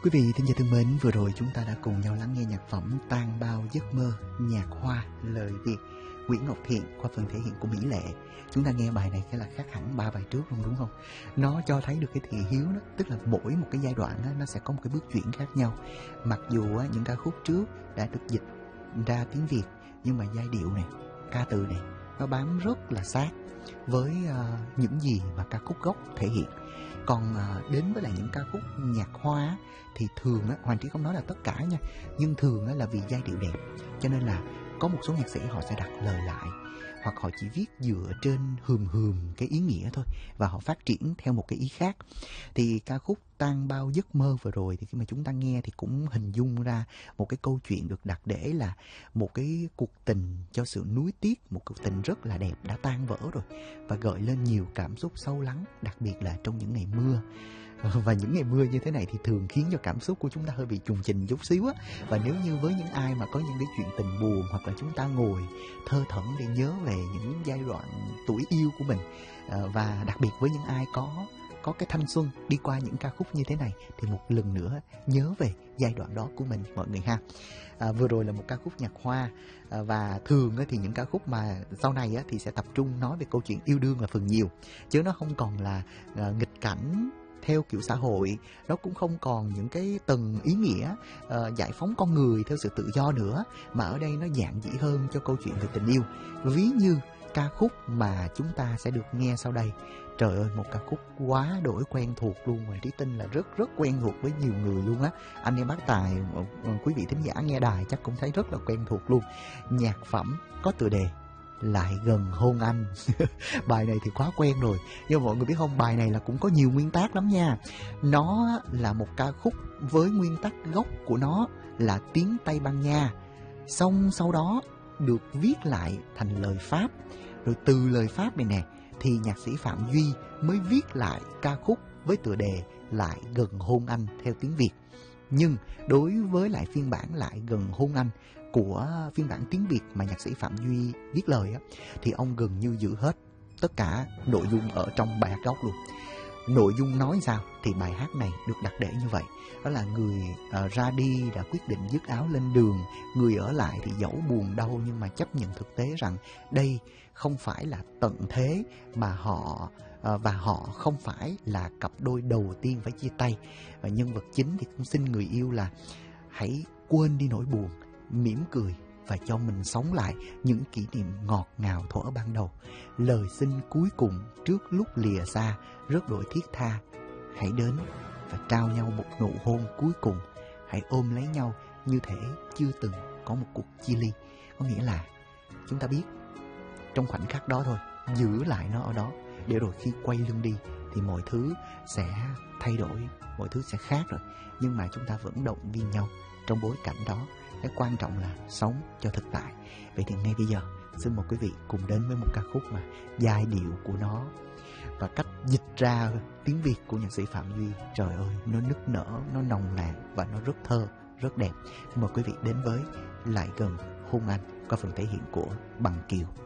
Quý vị thính giả thân mến, vừa rồi chúng ta đã cùng nhau lắng nghe nhạc phẩm Tan Bao Giấc Mơ, nhạc Hoa, lời Việt, Nguyễn Ngọc Thiện qua phần thể hiện của Mỹ Lệ. Chúng ta nghe bài này cái là khác hẳn 3 bài trước luôn, đúng không? Nó cho thấy được cái thị hiếu đó, tức là mỗi một cái giai đoạn đó, nó sẽ có một cái bước chuyển khác nhau. Mặc dù những ca khúc trước đã được dịch ra tiếng Việt, nhưng mà giai điệu này, ca từ này, nó bám rất là sát với những gì mà ca khúc gốc thể hiện. Còn đến với lại những ca khúc nhạc Hoa thì thường Hoàng Trí không nói là tất cả nha, nhưng thường là vì giai điệu đẹp, cho nên là có một số nhạc sĩ họ sẽ đặt lời lại, hoặc họ chỉ viết dựa trên hườm cái ý nghĩa thôi, và họ phát triển theo một cái ý khác. Thì ca khúc Tan Bao Giấc Mơ vừa rồi thì khi mà chúng ta nghe thì cũng hình dung ra một cái câu chuyện được đặt để là một cái cuộc tình cho sự nuối tiếc, một cuộc tình rất là đẹp đã tan vỡ rồi, và gợi lên nhiều cảm xúc sâu lắng, đặc biệt là trong những ngày mưa. Và những ngày mưa như thế này thì thường khiến cho cảm xúc của chúng ta hơi bị trùng trình chút xíu á. Và nếu như với những ai mà có những cái chuyện tình buồn, hoặc là chúng ta ngồi thơ thẩn để nhớ về những giai đoạn tuổi yêu của mình, và đặc biệt với những ai có cái thanh xuân đi qua những ca khúc như thế này, thì một lần nữa nhớ về giai đoạn đó của mình mọi người ha. Vừa rồi là một ca khúc nhạc Hoa, và thường thì những ca khúc mà sau này thì sẽ tập trung nói về câu chuyện yêu đương là phần nhiều, chứ nó không còn là nghịch cảnh theo kiểu xã hội, nó cũng không còn những cái tầng ý nghĩa giải phóng con người theo sự tự do nữa, mà ở đây nó giản dị hơn cho câu chuyện về tình yêu. Ví như ca khúc mà chúng ta sẽ được nghe sau đây. Trời ơi, một ca khúc quá đổi quen thuộc luôn, Hoàng Trí tin là rất rất quen thuộc với nhiều người luôn á. Anh em bác tài, quý vị thính giả nghe đài chắc cũng thấy rất là quen thuộc luôn. Nhạc phẩm có tựa đề Lại Gần Hôn Anh. Bài này thì quá quen rồi, nhưng mọi người biết không, bài này là cũng có nhiều nguyên tác lắm nha. Nó là một ca khúc với nguyên tắc gốc của nó là tiếng Tây Ban Nha, xong sau đó được viết lại thành lời Pháp, rồi từ lời Pháp này nè thì nhạc sĩ Phạm Duy mới viết lại ca khúc với tựa đề Lại Gần Hôn Anh theo tiếng Việt. Nhưng đối với lại phiên bản Lại Gần Hôn Anh của phiên bản tiếng Việt mà nhạc sĩ Phạm Duy viết lời thì ông gần như giữ hết tất cả nội dung ở trong bài hát gốc luôn. Nội dung nói sao thì bài hát này được đặt để như vậy, đó là người ra đi đã quyết định dứt áo lên đường, người ở lại thì dẫu buồn đau nhưng mà chấp nhận thực tế rằng đây không phải là tận thế mà họ và họ không phải là cặp đôi đầu tiên phải chia tay. Và nhân vật chính thì cũng xin người yêu là hãy quên đi nỗi buồn, mỉm cười và cho mình sống lại những kỷ niệm ngọt ngào thuở ban đầu. Lời xin cuối cùng trước lúc lìa xa rất đổi thiết tha. Hãy đến và trao nhau một nụ hôn cuối cùng. Hãy ôm lấy nhau như thể chưa từng có một cuộc chia ly. Có nghĩa là chúng ta biết trong khoảnh khắc đó thôi, giữ lại nó ở đó, để rồi khi quay lưng đi thì mọi thứ sẽ thay đổi, mọi thứ sẽ khác rồi. Nhưng mà chúng ta vẫn động viên nhau trong bối cảnh đó. Cái quan trọng là sống cho thực tại. Vậy thì ngay bây giờ xin mời quý vị cùng đến với một ca khúc mà giai điệu của nó và cách dịch ra tiếng Việt của nhạc sĩ Phạm Duy, trời ơi, nó nức nở, nó nồng nàn và nó rất thơ, rất đẹp. Mời quý vị đến với Lại Gần Hôn Anh qua phần thể hiện của Bằng Kiều.